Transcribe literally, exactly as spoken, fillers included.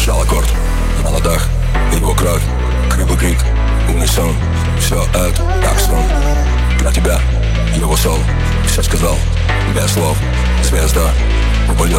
Жал аккорд на ладах, его кровь, кривый крик, унисон. Все это как сон. Для тебя его сол все сказал без слов. Звезда упадет.